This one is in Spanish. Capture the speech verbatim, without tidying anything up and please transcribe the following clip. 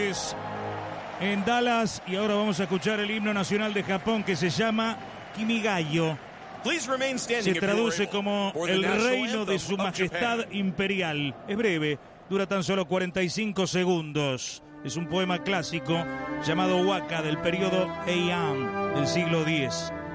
Deportes en Dallas. Y ahora vamos a escuchar el himno nacional de Japón, que se llama Kimigayo. Se traduce como el reino de su majestad imperial. Es breve, dura tan solo cuarenta y cinco segundos. Es un poema clásico llamado Waka del periodo Heian del siglo diez.